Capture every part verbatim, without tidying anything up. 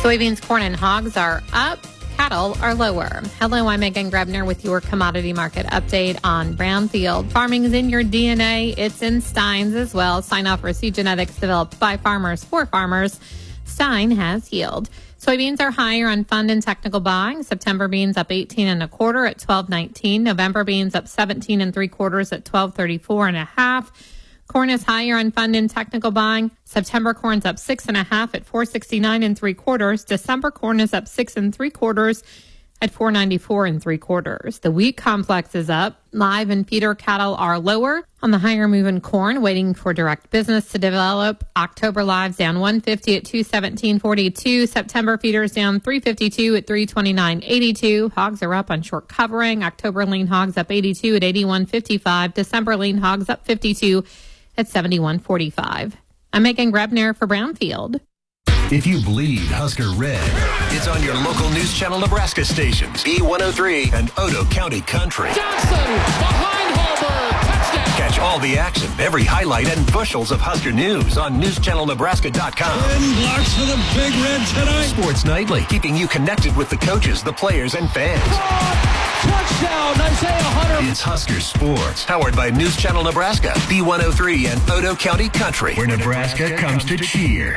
Soybeans, corn, and hogs are up. Cattle are lower. Hello, I'm Megan Grebner with your commodity market update on Brownfield. Farming is in your D N A. It's in Stein's as well. Sign-off or seed genetics developed by farmers for farmers. Stein has yield. Soybeans are higher on fund and technical buying. September beans up eighteen and a quarter at twelve nineteen. November beans up seventeen and three quarters at twelve thirty-four and a half. Corn is higher on fund and technical buying. September corn's up six and a half at four sixty-nine and three quarters. December corn is up six and three quarters at four ninety-four and three quarters. The wheat complex is up. Live and feeder cattle are lower on the higher moving corn, waiting for direct business to develop. October lives down one fifty at two seventeen forty-two. September feeders down three fifty-two at three twenty-nine eighty-two. Hogs are up on short covering. October lean hogs up eighty-two at eighty-one fifty-five. December lean hogs up fifty-two at seventy-one forty-five. I'm Megan Grebner for Brownfield. If you bleed Husker Red, it's on your local News Channel Nebraska stations, B one oh three and Odo County Country. Johnson behind Harbor, touchdown. Catch all the action, every highlight, and bushels of Husker news on news channel nebraska dot com. Ten blocks for the Big Red tonight. Sports Nightly, keeping you connected with the coaches, the players, and fans. Touchdown, Isaiah Hunter. It's Husker Sports, powered by News Channel Nebraska, B one oh three and Odo County Country, where Nebraska, Nebraska comes to cheer.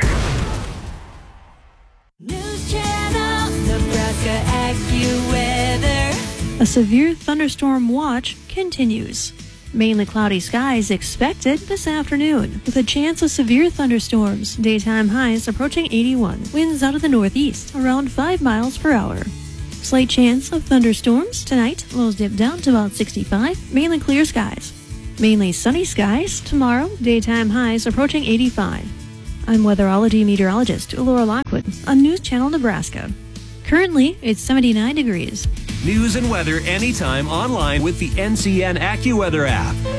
News Channel Nebraska AccuWeather. A severe thunderstorm watch continues. Mainly cloudy skies expected this afternoon, with a chance of severe thunderstorms. Daytime highs approaching eighty-one. Winds out of the northeast, around five miles per hour. Slight chance of thunderstorms tonight. Lows dip down to about sixty-five. Mainly clear skies. Mainly sunny skies tomorrow. Daytime highs approaching eighty-five. I'm weatherology meteorologist Laura Lockwood on News Channel Nebraska. Currently, it's seventy-nine degrees. News and weather anytime online with the N C N AccuWeather app.